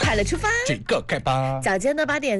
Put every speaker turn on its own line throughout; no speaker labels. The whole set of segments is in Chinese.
快乐出发，
这个开吧。
早间的8点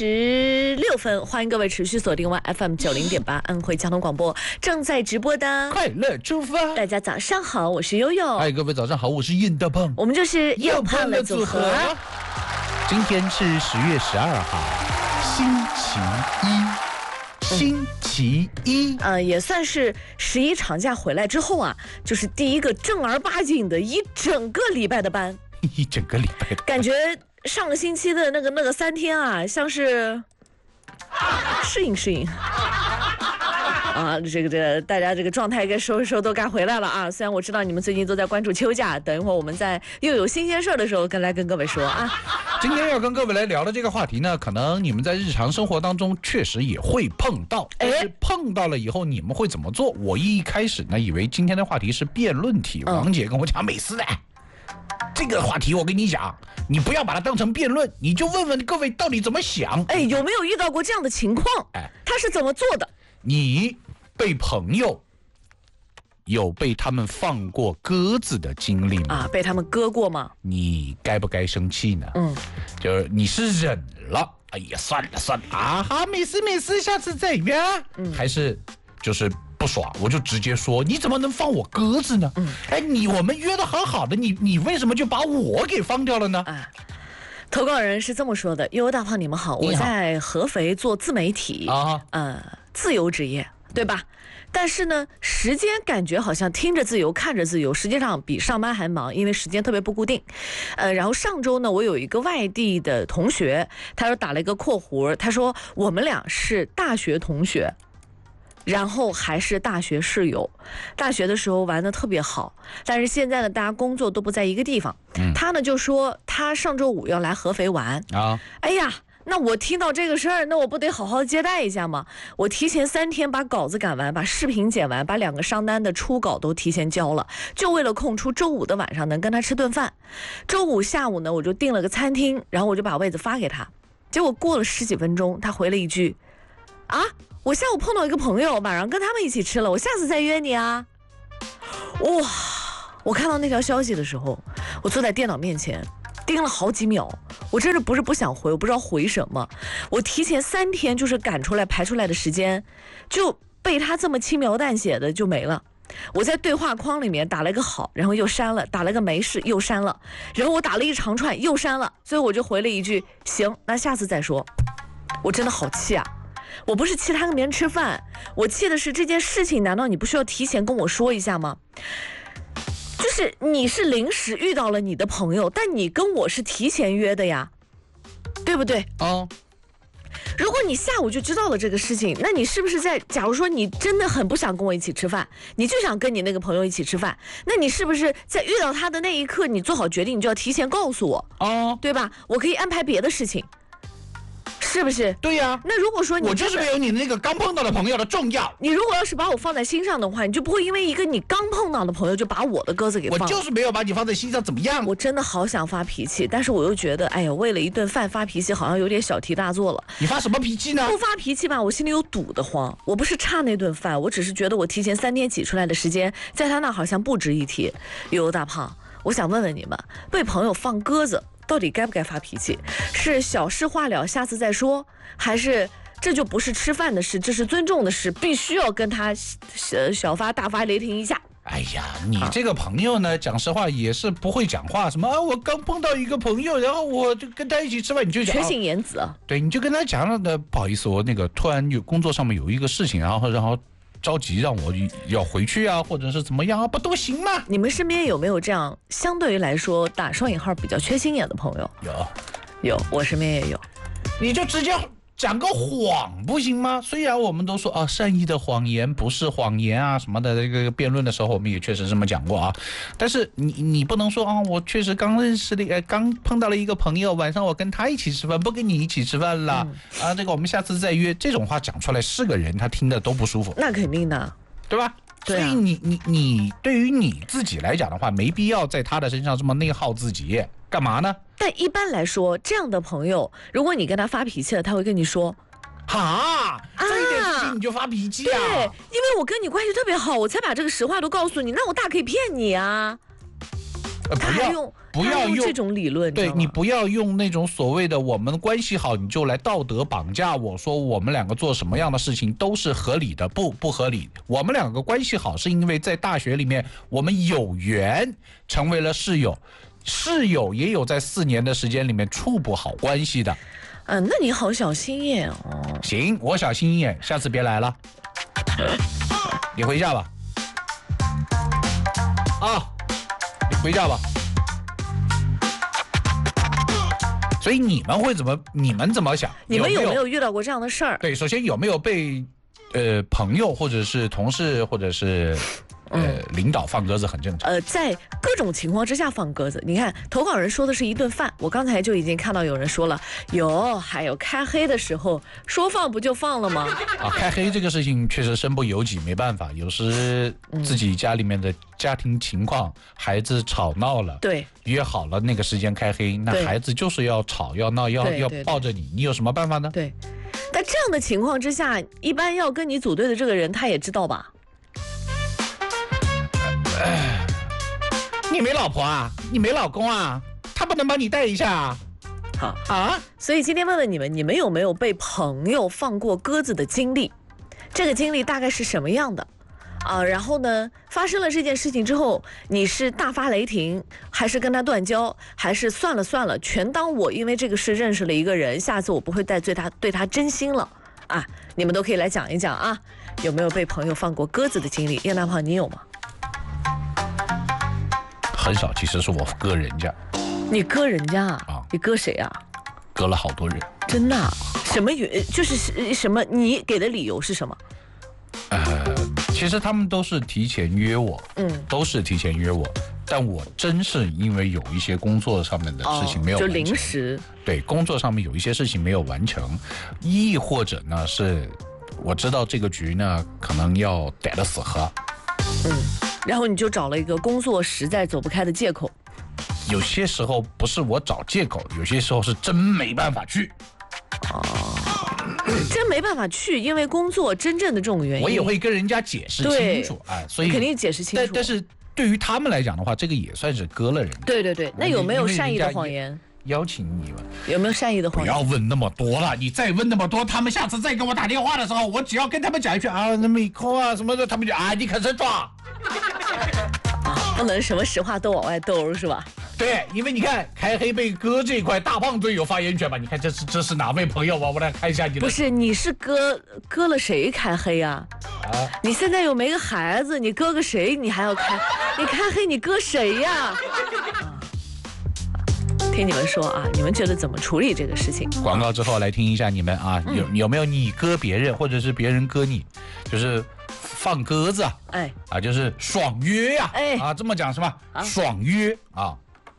36分，欢迎各位持续锁定完 FM 90.8安徽交通广播正在直播的
快乐出发。
大家早上好，我是悠悠。
嗨，各位早上好，我是硬大胖。
我们就是又胖的组合。
今天是10月12号，星期一。星期一，
也算是11长假回来之后啊，就是第一个正儿八经的一整个礼拜的班。
一整个礼拜的
感觉上个星期的那个3天啊，像是适应啊，这个大家这个状态该收一收都该回来了啊。虽然我知道你们最近都在关注秋假，等一会儿我们在又有新鲜事的时候跟各位说啊。
今天要跟各位来聊的这个话题呢，可能你们在日常生活当中确实也会碰到，但是碰到了以后你们会怎么做？我一开始呢以为今天的话题是辩论题，王姐跟我讲美斯的。这个话题我跟你讲，你不要把它当成辩论，你就问问各位到底怎么想。
有没有遇到过这样的情况？他是怎么做的？你
被朋友有被他们放过鸽子的经历吗？
被他们割过吗？
你该不该生气呢？就是你是忍了，哎呀算了啊，好没事，下次再约。还是就是不爽，我就直接说，你怎么能放我鸽子呢？我们约得好的，你为什么就把我给放掉了呢？
投稿人是这么说的：悠悠大胖，你们好，我在合肥做自媒体自由职业，对吧？但是呢，时间感觉好像听着自由，看着自由，实际上比上班还忙，因为时间特别不固定。然后上周呢，我有一个外地的同学，他说打了一个括弧，他说我们俩是大学同学。然后还是大学室友，大学的时候玩得特别好，但是现在呢，大家工作都不在一个地方。他呢就说他上周5要来合肥玩啊。哎呀，那我听到这个事儿，那我不得好好接待一下吗？我提前3天把稿子赶完，把视频剪完，把2个商单的初稿都提前交了，就为了空出周5的晚上能跟他吃顿饭。周5下午呢，我就订了个餐厅，然后我就把位子发给他。结果过了10几分钟，他回了一句：我下午碰到一个朋友，晚上跟他们一起吃了，我下次再约你啊。哇！我看到那条消息的时候，我坐在电脑面前盯了好几秒，我真的不是不想回，我不知道回什么。我提前3天就是赶出来排出来的时间，就被他这么轻描淡写的就没了。我在对话框里面打了一个好，然后又删了，打了个没事又删了，然后我打了一长串又删了，所以我就回了一句：行，那下次再说。我真的好气啊！我不是气他跟别人吃饭，我气的是这件事情，难道你不需要提前跟我说一下吗？就是你是临时遇到了你的朋友，但你跟我是提前约的呀，对不对？如果你下午就知道了这个事情，那你是不是假如说你真的很不想跟我一起吃饭，你就想跟你那个朋友一起吃饭，那你是不是在遇到他的那一刻，你做好决定，你就要提前告诉我，对吧？我可以安排别的事情。是不是？
对呀。
那如果说你
我就是没有你那个刚碰到的朋友的重要。
你如果要是把我放在心上的话，你就不会因为一个你刚碰到的朋友就把我的鸽子给放了。
我就是没有把你放在心上，怎么样？
我真的好想发脾气，但是我又觉得，哎呀，为了一顿饭发脾气好像有点小题大做了。
你发什么脾气呢？
不发脾气吧，我心里有堵得慌。我不是差那顿饭，我只是觉得我提前3天挤出来的时间，在他那好像不值一提。悠悠大胖，我想问问你们，被朋友放鸽子到底该不该发脾气？是小事化了，下次再说，还是这就不是吃饭的事，这是尊重的事，必须要跟他小发大发雷霆一下？
哎呀，你这个朋友呢，讲实话也是不会讲话。什么我刚碰到一个朋友，然后我就跟他一起吃饭，你就讲
缺心眼子啊？
对，你就跟他讲了的，不好意思，我那个突然有工作上面有一个事情，然后着急让我要回去啊，或者是怎么样啊，不都行吗？
你们身边有没有这样相对于来说打双引号比较缺心眼的朋友？有，我身边也有。
你就直接讲个谎不行吗？虽然我们都说善意的谎言不是谎言啊什么的，这个辩论的时候我们也确实这么讲过啊。但是你不能说我确实刚碰到了一个朋友，晚上我跟他一起吃饭，不跟你一起吃饭了这个我们下次再约。这种话讲出来是个人他听的都不舒服。
那肯定的，
对吧？所以你对于你自己来讲的话，没必要在他的身上这么内耗自己，干嘛呢？
但一般来说，这样的朋友，如果你跟他发脾气了，他会跟你说：“
这一点事情你就发脾气啊？”
对，因为我跟你关系特别好，我才把这个实话都告诉你，那我大可以骗你啊。
不要用
这种理论，
对，你不要用那种所谓的我们关系好你就来道德绑架我，说我们两个做什么样的事情都是合理的，不合理。我们两个关系好是因为在大学里面我们有缘成为了室友，室友也有在4年的时间里面处不好关系的。
那你好小心眼哦。
行，我小心眼，下次别来了。你回家吧。你回家吧。所以你们怎么想？
你们有没有遇到过这样的事儿？
对，首先有没有被朋友或者是同事或者是领导放鸽子很正常。
在各种情况之下放鸽子。你看投稿人说的是一顿饭，我刚才就已经看到有人说了，还有开黑的时候说放不就放了吗？
开黑这个事情确实身不由己，没办法，有时自己家里面的家庭情况，孩子吵闹了，
对，
约好了那个时间开黑，那孩子就是要吵要闹要抱着你，你有什么办法呢？
对，但这样的情况之下，一般要跟你组队的这个人他也知道吧？
你没老婆啊？你没老公啊？他不能帮你带一下啊？
好啊，所以今天问问你们，你们有没有被朋友放过鸽子的经历？这个经历大概是什么样的？然后呢，发生了这件事情之后，你是大发雷霆，还是跟他断交，还是算了，全当我因为这个事认识了一个人，下次我不会再对他真心了啊！你们都可以来讲一讲啊，有没有被朋友放过鸽子的经历？叶大胖，你有吗？
很少，其实是我割人家。
你割人家啊？你割谁啊？
割了好多人。
真的？什么就是什么？你给的理由是什么？
其实他们都是提前约我，都是提前约我，但我真是因为有一些工作上面的事情没有完成，
就临时。
对，工作上面有一些事情没有完成，亦或者呢是我知道这个局呢可能要逮得死喝，
然后你就找了一个工作实在走不开的借口。
有些时候不是我找借口，有些时候是真没办法去。
真没办法去，因为工作真正的这种原因，
我也会跟人家解释清楚，所以
肯定解释清楚。
但是对于他们来讲的话，这个也算是割了人。
对，那有没有善意的谎言？
邀请你们
有没有善意的谎言？
不要问那么多了，你再问那么多，他们下次再给我打电话的时候，我只要跟他们讲一句那么一扣啊什么的，他们就你可真壮。
不能什么实话都往外兜是吧？
对，因为你看开黑被割这一块，大胖最有发言权吧？你看这是哪位朋友啊？我来看一下你的。
不是，你是割了谁开黑啊？你现在又没个孩子，你割个谁？你还要开？你开黑你割谁呀？听你们说啊，你们觉得怎么处理这个事情？
广告之后来听一下你们啊，有没有你割别人，或者是别人割你，就是放鸽子就是爽约呀，这么讲是吧？爽约啊。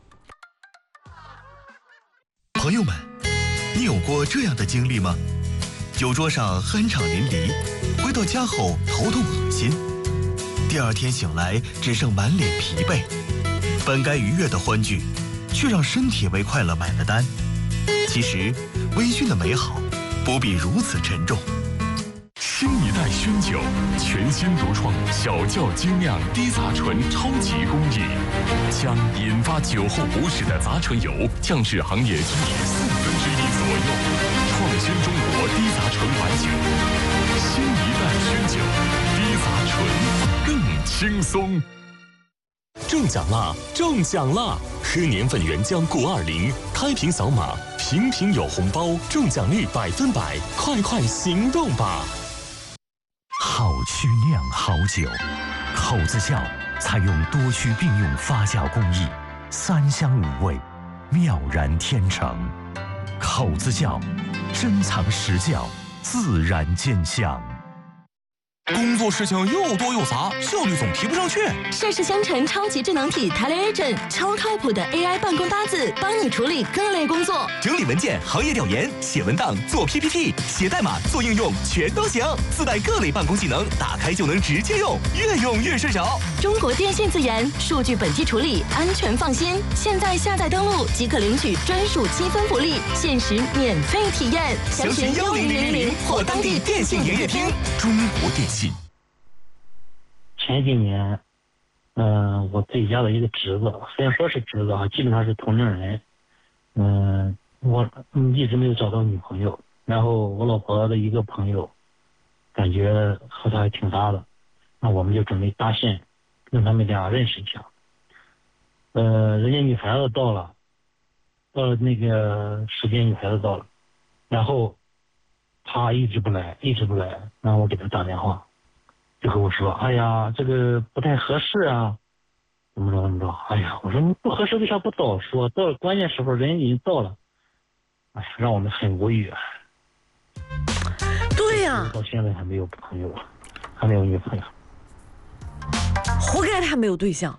朋友们，你有过这样的经历吗？酒桌上酣畅淋漓，回到家后头痛恶心，第二天醒来只剩满脸疲惫，本该愉悦的欢聚，却让身体为快乐买了单。其实，微醺的美好不必如此沉重。
新一代熏酒，全新独创小窖精酿低杂醇超级工艺，将引发酒后不适的杂醇油降至行业居民1/4左右，创新中国低杂醇白酒。新一代熏酒，低杂醇更轻松。中奖啦！中奖啦！喝年份原浆过20，开瓶扫码，瓶瓶有红包，中奖率100%，快行动吧！
好曲酿好酒，口子窖采用多曲并用发酵工艺，3香5味，妙然天成。口子窖，珍藏实窖，自然见香。
工作事情又多又杂，效率总提不上去。
盛世香橙超级智能体 TeleAgent 超靠谱的 AI 办公搭子，帮你处理各类工作，
整理文件、行业调研、写文档、做 PPT、写代码、做应用，全都行。自带各类办公技能，打开就能直接用，越用越顺手。
中国电信自研，数据本地处理，安全放心。现在下载登录即可领取专属积分福利，限时免费体验。
详询10000或当地电信营业厅。中国电信。
前几年我自己家的一个侄子，虽然说是侄子啊，基本上是同龄人。我一直没有找到女朋友，然后我老婆的一个朋友，感觉和他还挺搭的，那我们就准备搭线，让他们俩认识一下。人家女孩子到了那个时间，女孩子到了，然后他一直不来，然后我给他打电话，就和我说：“哎呀，这个不太合适啊，怎么着？”哎呀，我说你不合适为啥不早说？到了关键时候人已经到了，哎呀，让我们很无语。
对呀，
到现在还没有朋友，还没有女朋友，
活该他没有对象。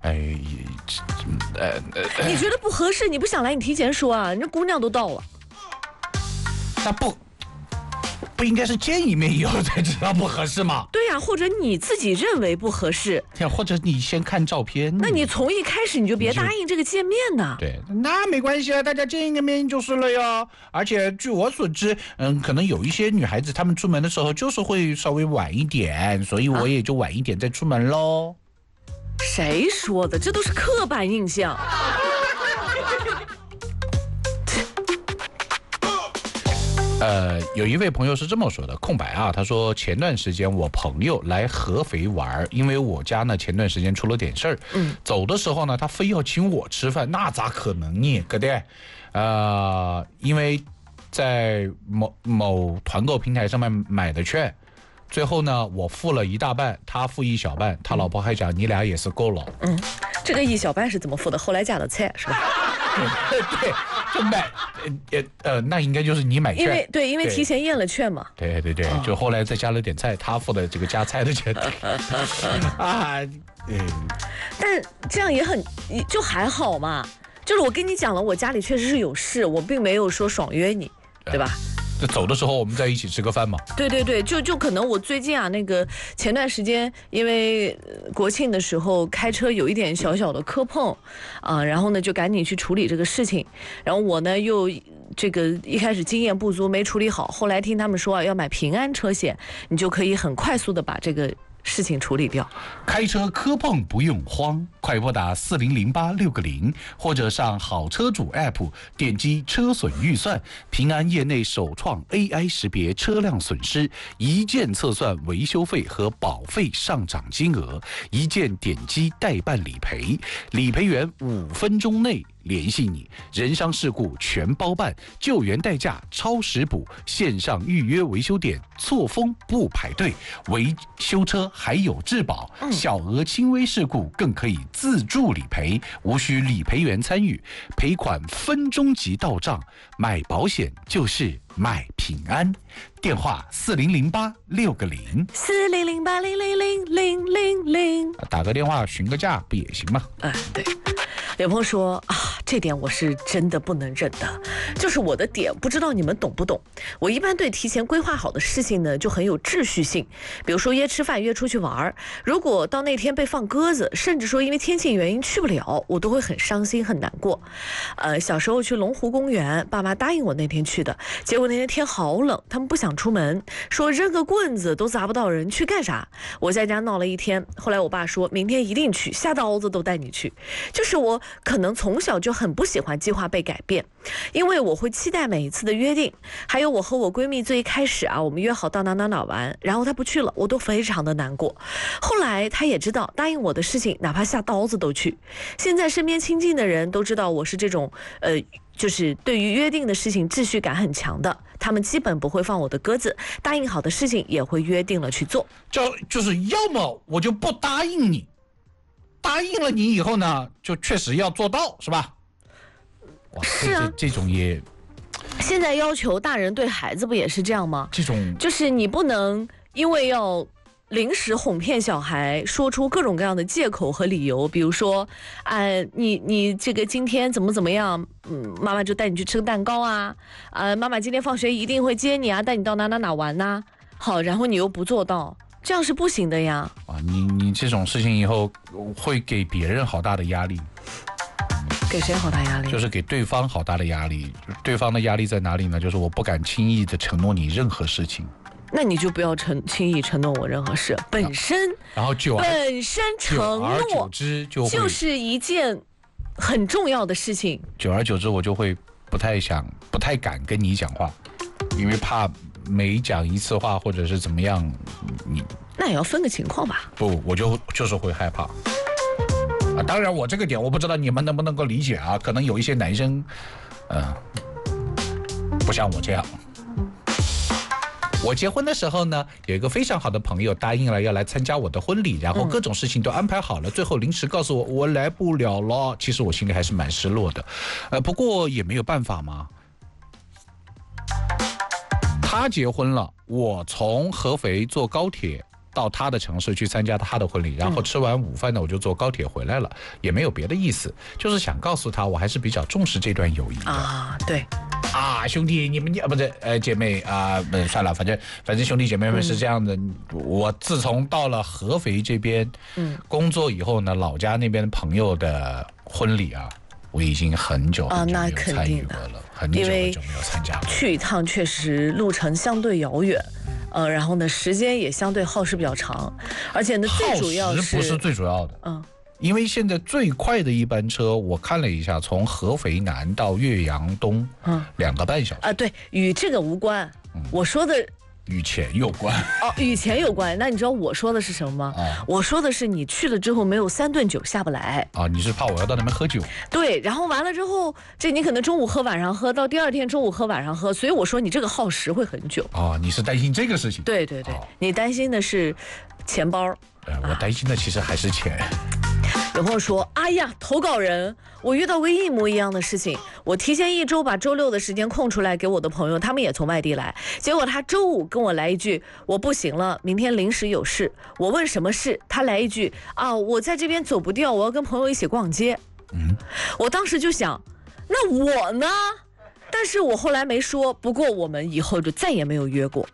你觉得不合适，你不想来，你提前说啊，人家姑娘都到了。
那不应该是见一面以后才知道不合适吗？
对呀，或者你自己认为不合适，
或者你先看照片。
那你从一开始你就别答应这个见面呢。
对，那没关系啊，大家见一个面就是了呀。而且据我所知，可能有一些女孩子她们出门的时候就是会稍微晚一点，所以我也就晚一点再出门喽。
谁说的？这都是刻板印象。
有一位朋友是这么说的，空白啊，他说前段时间我朋友来合肥玩，因为我家呢前段时间出了点事儿，走的时候呢他非要请我吃饭，那咋可能呢？对不对？因为在某团购平台上面买的券，最后呢我付了一大半，他付一小半，他老婆还讲你俩也是够了。
这个一小半是怎么付的？后来加的菜是吧？
对，就买，那应该就是你买券，
因为提前验了券嘛。
对，就后来再加了点菜，他付的这个加菜的钱啊，
但这样就还好嘛。就是我跟你讲了，我家里确实是有事，我并没有说爽约你，对吧？
就走的时候我们在一起吃个饭嘛。
对，就可能我最近啊，那个前段时间因为国庆的时候开车有一点小小的磕碰啊，然后呢就赶紧去处理这个事情，然后我呢又这个一开始经验不足没处理好，后来听他们说要买平安车险，你就可以很快速的把这个事情处理掉。
开车磕碰不用慌，快拨打400860，或者上好车主 App 点击车损预算，平安业内首创 AI 识别车辆损失，一键测算维修费和保费上涨金额，一键点击代办理赔，理赔员5分钟内联系你，人伤事故全包办，救援代驾超时补，线上预约维修点，错峰不排队，维修车还有质保，小额轻微事故更可以自助理赔，无需理赔员参与，赔款分钟即到账，买保险就是买平安。电话
4008000000，
打个电话询个价不也行吗？
对。刘鹏说啊，这点我是真的不能忍的，就是我的点，不知道你们懂不懂。我一般对提前规划好的事情呢，就很有秩序性。比如说约吃饭、约出去玩，如果到那天被放鸽子，甚至说因为天气原因去不了，我都会很伤心、很难过。小时候去龙湖公园，爸妈答应我那天去的，结果那天天好冷，他们不想出门，说扔个棍子都砸不到人，去干啥？我在家闹了一天，后来我爸说明天一定去，下刀子都带你去。就是我可能从小就很不喜欢计划被改变，因为我会期待每一次的约定。还有我和我闺蜜最一开始啊，我们约好到哪玩，然后她不去了，我都非常的难过。后来她也知道答应我的事情哪怕下刀子都去。现在身边亲近的人都知道我是这种就是对于约定的事情秩序感很强的，他们基本不会放我的鸽子，答应好的事情也会约定了去做。
就是要么我就不答应你，答应了你以后呢，就确实要做到，是吧？哇，
是啊，
这种也，
现在要求大人对孩子不也是这样吗？
这种
就是你不能因为要临时哄骗小孩，说出各种各样的借口和理由，比如说，你这个今天怎么样，妈妈就带你去吃个蛋糕啊，妈妈今天放学一定会接你啊，带你到哪玩呐，好，然后你又不做到。这样是不行的呀！
你这种事情以后会给别人好大的压力。
给谁好大压力？
就是给对方好大的压力。对方的压力在哪里呢？就是我不敢轻易的承诺你任何事情。
那你就不要轻易承诺我任何事，本身承诺
久而久之
就是一件很重要的事情。
久而久之，我就会不太敢跟你讲话，因为怕每讲一次话或者是怎么样，
那也要分个情况吧。
不，我就是会害怕。当然，我这个点我不知道你们能不能够理解啊？可能有一些男生，不像我这样。我结婚的时候呢，有一个非常好的朋友答应了要来参加我的婚礼，然后各种事情都安排好了，最后临时告诉我来不了了。其实我心里还是蛮失落的，不过也没有办法嘛。他结婚了，我从合肥坐高铁到他的城市去参加他的婚礼，然后吃完午饭呢，我就坐高铁回来了，也没有别的意思，就是想告诉他，我还是比较重视这段友谊的
啊。对。
兄弟，你们不是姐妹啊，算了，反正兄弟姐妹们是这样的。我自从到了合肥这边工作以后呢，老家那边朋友的婚礼啊，我已经很久没有参与过了，很久没有参加过。
去一趟确实路程相对遥远，然后呢时间也相对耗时比较长，而且呢最主要是
不是最主要的，因为现在最快的一班车，我看了一下，从合肥南到岳阳东，2个半小时。
对，与这个无关。我说的
与钱有关。
与钱有关。那你知道我说的是什么吗？我说的是你去了之后没有3顿酒下不来。
你是怕我要到那边喝酒？
对，然后完了之后，这你可能中午喝晚上喝，到第2天中午喝晚上喝，所以我说你这个耗时会很久。
你是担心这个事情？
对，你担心的是钱包。
我担心的其实还是钱。
有朋友说，哎呀，投稿人，我遇到过一模一样的事情。我提前1周把周6的时间空出来给我的朋友，他们也从外地来，结果他周5跟我来一句，我不行了，明天临时有事。我问什么事，他来一句，我在这边走不掉，我要跟朋友一起逛街。我当时就想，那我呢？但是我后来没说，不过我们以后就再也没有约过。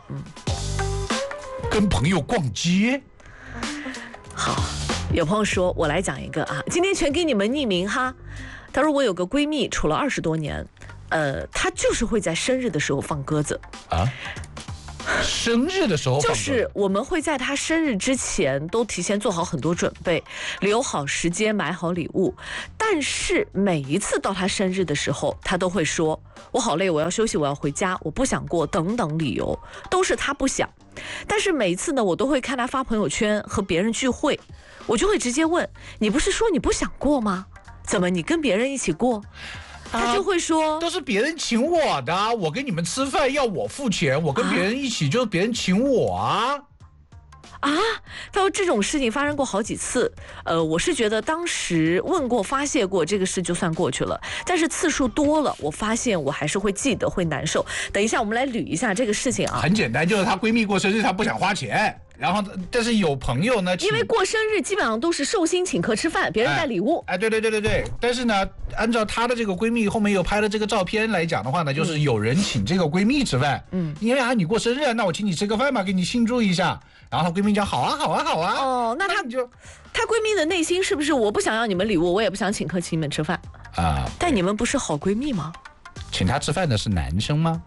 跟朋友逛街？
好。有朋友说，我来讲一个啊，今天全给你们匿名哈。他说我有个闺蜜处了20多年，她就是会在生日的时候放鸽子啊。
生日的时候
就是我们会在她生日之前都提前做好很多准备，留好时间，买好礼物。但是每一次到她生日的时候，她都会说我好累，我要休息，我要回家，我不想过，等等理由，都是她不想。但是每一次呢，我都会看她发朋友圈和别人聚会，我就会直接问，你不是说你不想过吗？怎么你跟别人一起过？他就会说，
都是别人请我的，我跟你们吃饭要我付钱，我跟别人一起就是别人请我啊。
他说这种事情发生过好几次，我是觉得当时问过发泄过这个事就算过去了，但是次数多了，我发现我还是会记得，会难受。等一下我们来捋一下这个事情啊。
很简单，就是她闺蜜过生日，她不想花钱。然后，但是有朋友呢，
因为过生日基本上都是寿星请客吃饭，别人带礼物。
对。但是呢，按照她的这个闺蜜后面又拍了这个照片来讲的话呢，就是有人请这个闺蜜吃饭。因为你过生日，那我请你吃个饭嘛，给你庆祝一下。然后她闺蜜讲好啊。
那她闺蜜的内心是不是我不想要你们礼物，我也不想请客请你们吃饭啊？但你们不是好闺蜜吗？
请她吃饭的是男生吗？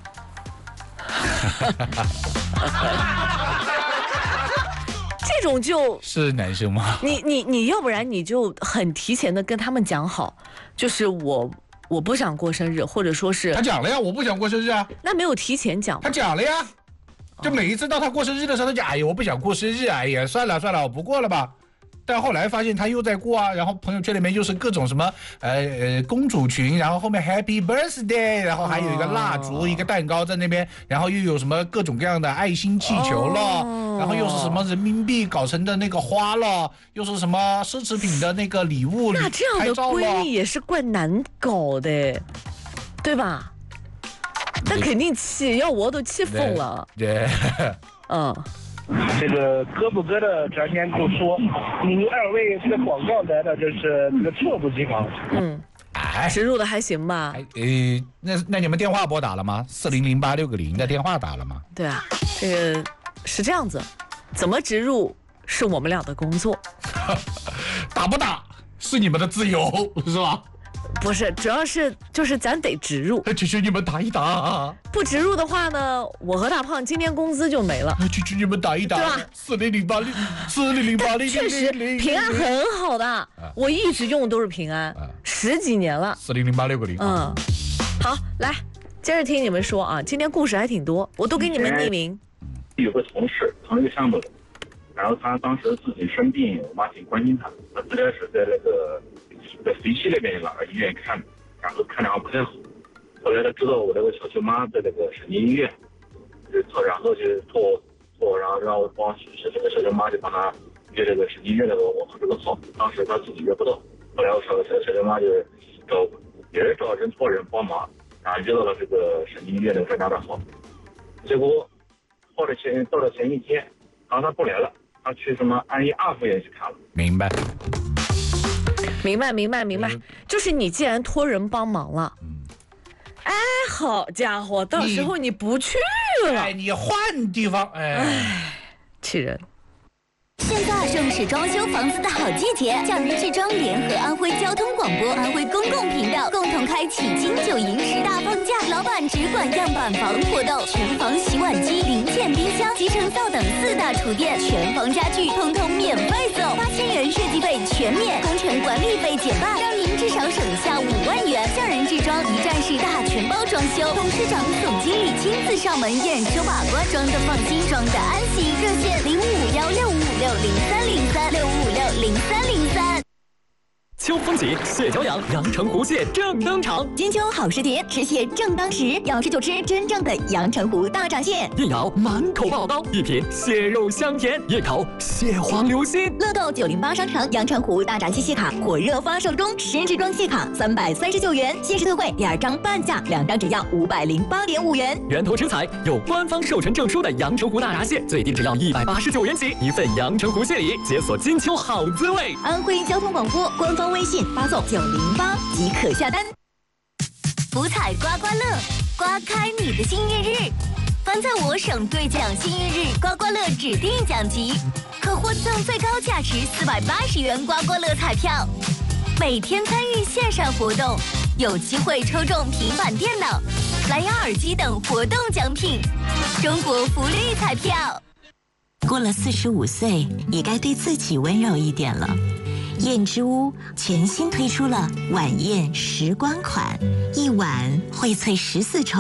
这种就是
男生吗？
你要不然你就很提前的跟他们讲好，就是我不想过生日，或者说是
他讲了呀，我不想过生日啊。
那没有提前讲，
他讲了呀，就每一次到他过生日的时候，他讲哎呀我不想过生日，哎呀算了我不过了吧。但后来发现他又在过啊，然后朋友圈里面就是各种什么公主群，然后后面 Happy Birthday， 然后还有一个蜡烛一个蛋糕在那边，然后又有什么各种各样的爱心气球了，然后又是什么人民币搞成的那个花了，又是什么奢侈品的那个礼物，
那这样的闺蜜也是怪难搞的，对吧？那肯定气，要我都气疯了。
对，
这个割不割的咱先不说，你2位这个广告来的就是这个猝不及防。
植入的还行吧？
那你们电话拨打了吗？40086个0的电话打了吗？
对啊，这个是这样子，怎么植入是我们俩的工作，
打不打是你们的自由，是吧？
不是，主要是就是咱得植入。
求求你们打一打。
不植入的话呢，我和大胖今年工资就没了。
求求你们打一打，
对吧
？400840400800，
确实平安很好的，我一直用的都是平安，10几年了。
400860。
好，来接着听你们说啊，今天故事还挺多，我都给你们匿名。
有个同事同一个项目的，然后他当时自己生病，我妈挺关心他。他最开始在那个在肥西那边医院看，然后看着不太好。后来他知道我那个小舅妈在那个神经医院，然后就托，然后让我帮这个小舅妈就帮他约这个神经医院的这个号。当时他自己约不到，后来我小舅妈就也是找人托人帮忙，然后约到了这个神经医院的专家的号。结果到了前一天，然后他不来了，他去什么安医2附院去看了。
明白，
就是你既然托人帮忙了，哎，好家伙，到时候你不去了，
哎，你换地方，哎，
气人。
现在正是装修房子的好季节，匠人制装联合安徽交通广播、安徽公共频道共同开启金9银10大放假，老板只管样板房活动，全房洗碗机、零件冰箱、集成灶等4大厨电，全房家具通通免费送，8000元设计费全免，工程管理费减半，让您至少省下5万元。匠人制装一站式大全包装修，董事长、总经理亲自上门验收把关，装的放心，装的安心。热线055653030365560303。
秋风起，蟹脚痒，阳澄湖蟹正登场。
金秋好时节，吃蟹正当时，要吃就吃真正的阳澄湖大闸蟹。
一咬满口爆刀，一品蟹肉香甜，一口蟹黄流心。
乐购908商城阳澄湖大闸蟹卡火热发售中，10支装蟹卡339元，限时特惠，2张半价，2张只要508.5元。
源头食材有官方授权证书的阳澄湖大闸蟹，最低只要189元起，一份阳澄湖蟹礼，解锁金秋好滋味。
安徽交通广播官方微信发送908即可下单。福彩刮刮乐，刮开你的幸运日。凡在我省兑奖幸运日，刮刮乐指定奖级，可获赠最高价值480元刮刮乐彩票。每天参与线上活动，有机会抽中平板电脑、蓝牙耳机等活动奖品。中国福利彩票。
过了45岁，也该对自己温柔一点了。燕之屋全新推出了晚宴时光款，一晚荟萃14重。